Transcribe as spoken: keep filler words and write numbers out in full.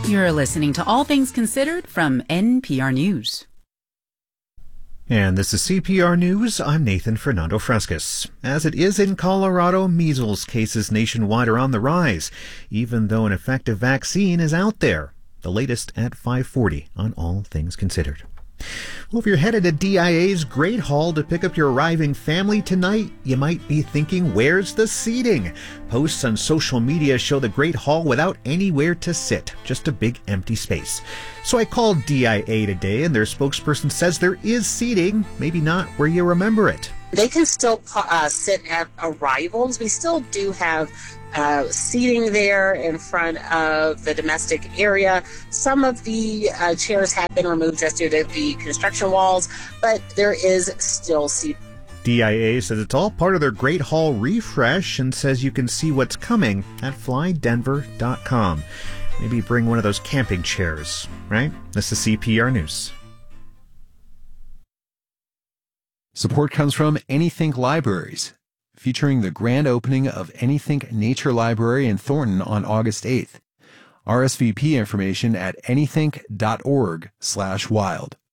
You're listening to All Things Considered from N P R News. And this is C P R News. I'm Nathan Fernando Frescas. As it is in Colorado, measles cases nationwide are on the rise, even though an effective vaccine is out there. The latest at five forty on All Things Considered. Well, if you're headed to D I A's Great Hall to pick up your arriving family tonight, you might be thinking, where's the seating? Posts on social media show the Great Hall without anywhere to sit, just a big empty space. So I called D I A today, and their spokesperson says there is seating, maybe not where you remember it. They can still uh, sit at arrivals. We still do have uh, seating there in front of the domestic area. Some of the uh, chairs have been removed just due to the construction walls, but there is still seating. D I A says it's all part of their Great Hall refresh and says you can see what's coming at fly denver dot com. Maybe bring one of those camping chairs, right? This is C P R News. Support comes from Anythink Libraries, featuring the grand opening of Anythink Nature Library in Thornton on August eighth. R S V P information at anythink dot org slash wild.